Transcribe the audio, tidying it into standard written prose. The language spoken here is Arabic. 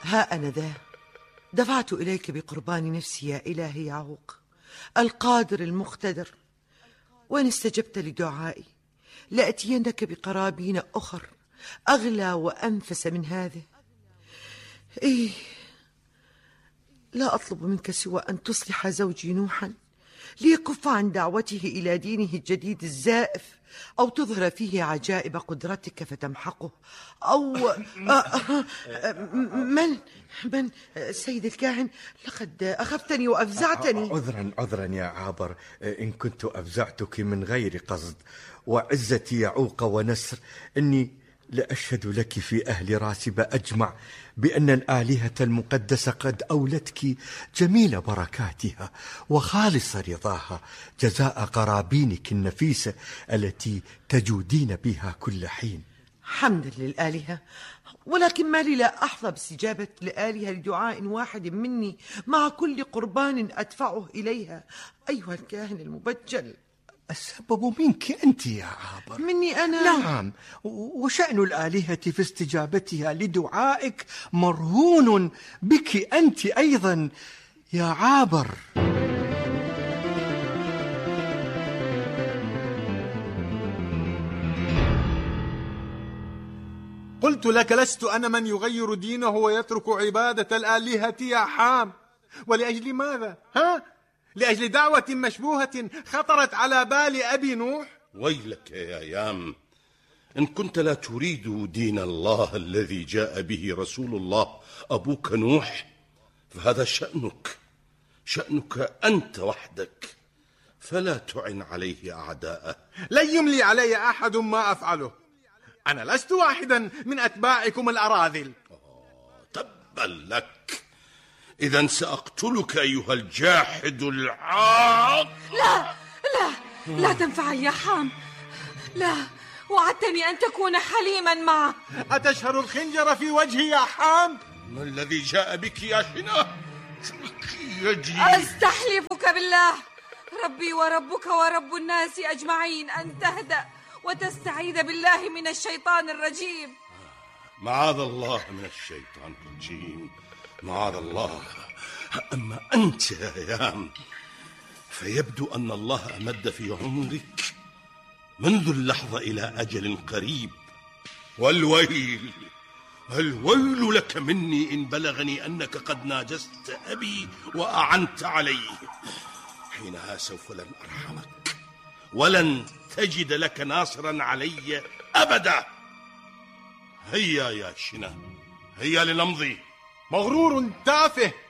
ها أنا ذا دفعت إليك بقربان نفسي يا إلهي يعوق القادر المقتدر، وإن استجبت لدعائي لأتينك بقرابين أخر أغلى وأنفس من هذه. إيه، لا أطلب منك سوى أن تصلح زوجي نوحا ليكف عن دعوته إلى دينه الجديد الزائف، أو تظهر فيه عجائب قدرتك فتمحقه، أو من سيد الكاهن، لقد أخفتني وأفزعتني. عذرا يا عابر إن كنت أفزعتك من غير قصد، وعزتي يعوق ونسر إني لأشهد لك في أهل راسب أجمع بأن الآلهة المقدسة قد أولتك جميل بركاتها وخالص رضاها جزاء قرابينك النفيسة التي تجودين بها كل حين. حمدا للآلهة، ولكن ما لي لا أحظى باستجابة الآلهة لدعاء واحد مني مع كل قربان أدفعه إليها أيها الكاهن المبجل. السبب منك أنت يا عابر. مني أنا؟ نعم، وشأن الآلهة في استجابتها لدعائك مرهون بك أنت أيضا يا عابر. قلت لك لست أنا من يغير دينه ويترك عبادة الآلهة يا حام. ولأجل ماذا؟ لأجل دعوة مشبوهة خطرت على بال أبي نوح؟ ويلك يا يام، إن كنت لا تريد دين الله الذي جاء به رسول الله أبوك نوح فهذا شأنك أنت وحدك، فلا تعن عليه أعداءه. لن يملي علي أحد ما أفعله، أنا لست واحدا من أتباعكم الأراذل. تبا لك، إذا سأقتلك أيها الجاحد العاق. لا تنفعل يا حام، لا، وعدتني أن تكون حليما معه. أتشهر الخنجر في وجهي يا حام؟ ما الذي جاء بك يا شنا؟ يجي أستحلفك بالله ربي وربك ورب الناس أجمعين أن تهدأ وتستعيذ بالله من الشيطان الرجيم. معاذ الله من الشيطان الرجيم، معاذ الله. أما أنت يا يام فيبدو أن الله أمد في عمرك منذ اللحظة إلى أجل قريب، والويل لك مني إن بلغني أنك قد ناجست أبي وأعنت عليه. حينها سوف لن أرحمك ولن تجد لك ناصرا علي أبدا. هيا يا شنا، هيا لنمضي. مغرور تافه،